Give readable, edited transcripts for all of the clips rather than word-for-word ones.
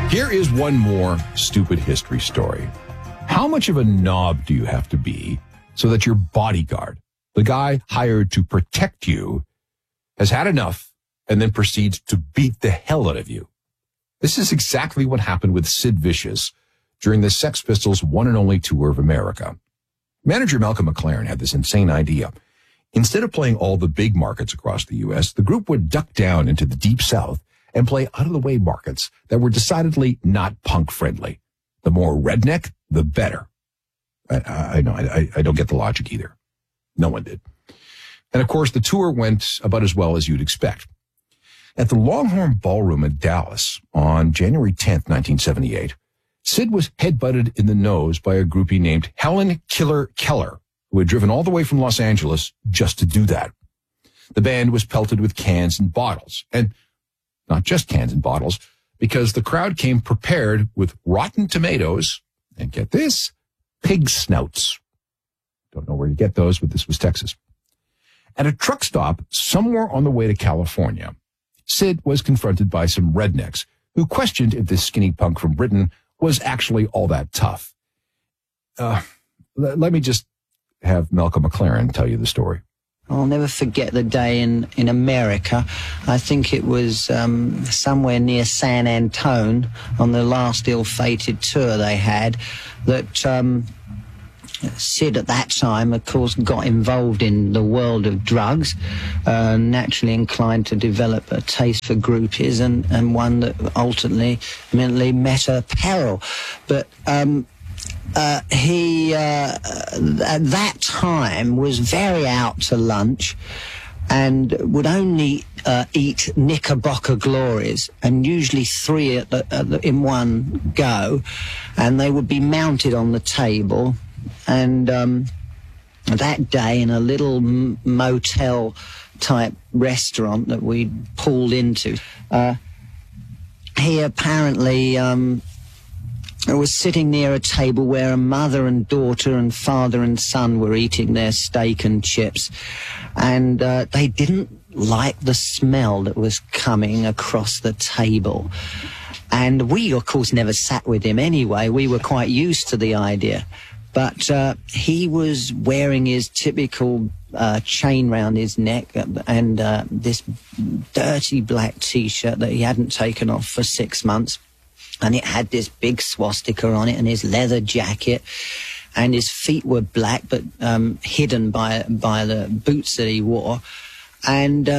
Here is one more stupid history story. How much of a knob do you have to be so that your bodyguard, the guy hired to protect you, has had enough and then proceeds to beat the hell out of you? This is exactly what happened with Sid Vicious during the Sex Pistols' one and only tour of America. Manager Malcolm McLaren had this insane idea. Instead of playing all the big markets across the U.S., the group would duck down into the Deep South and play out-of-the-way markets that were decidedly not punk-friendly. The more redneck, the better. I know, I don't get the logic either. No one did. And, of course, the tour went about as well as you'd expect. At the Longhorn Ballroom in Dallas on January 10th, 1978, Sid was headbutted in the nose by a groupie named Helen Killer Keller, who had driven all the way from Los Angeles just to do that. The band was pelted with cans and bottles, and not just cans and bottles, because the crowd came prepared with rotten tomatoes, and get this, pig snouts. Don't know where you get those, but this was Texas. At a truck stop somewhere on the way to California, Sid was confronted by some rednecks who questioned if this skinny punk from Britain was actually all that tough. Let me just have Malcolm McLaren tell you the story. I'll never forget the day in America. I think it was somewhere near San Antone on the last ill-fated tour they had that Sid at that time, of course, got involved in the world of drugs, naturally inclined to develop a taste for groupies and one that ultimately met her peril. But he, at that time, was very out to lunch and would only eat Knickerbocker Glories, and usually three in one go, and they would be mounted on the table. And that day, in a little motel-type restaurant that we pulled into, he apparently was sitting near a table where a mother and daughter and father and son were eating their steak and chips, and they didn't like the smell that was coming across the table. And we, of course, never sat with him anyway. We were quite used to the idea. But he was wearing his typical chain round his neck and this dirty black T-shirt that he hadn't taken off for 6 months. And it had this big swastika on it, and his leather jacket, and his feet were black but hidden by the boots that he wore. And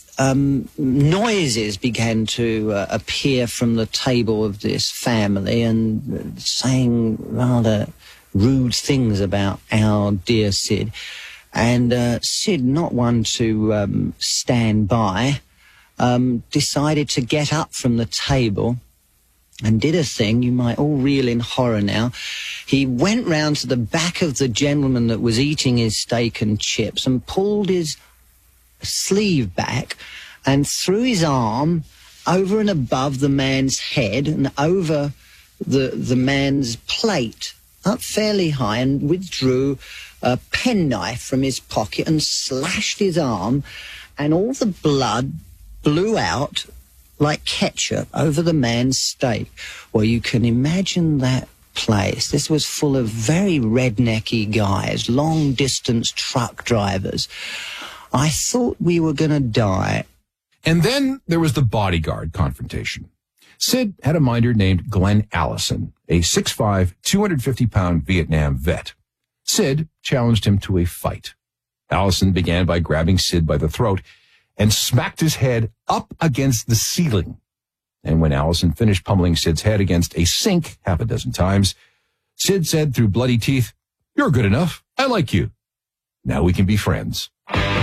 noises began to appear from the table of this family, and saying rather rude things about our dear Sid. And Sid, not one to stand by, decided to get up from the table and did a thing you might all reel in horror now. He went round to the back of the gentleman that was eating his steak and chips and pulled his sleeve back and threw his arm over and above the man's head and over the man's plate, up fairly high, and withdrew a penknife from his pocket and slashed his arm, and all the blood blew out like ketchup over the man's steak. Well, you can imagine that place. This was full of very rednecky guys, long-distance truck drivers. I thought we were going to die. And then there was the bodyguard confrontation. Sid had a minder named Glenn Allison, a 6'5", 250-pound Vietnam vet. Sid challenged him to a fight. Allison began by grabbing Sid by the throat and smacked his head up against the ceiling. And when Allison finished pummeling Sid's head against a sink half a dozen times, Sid said through bloody teeth, "You're good enough. I like you. Now we can be friends."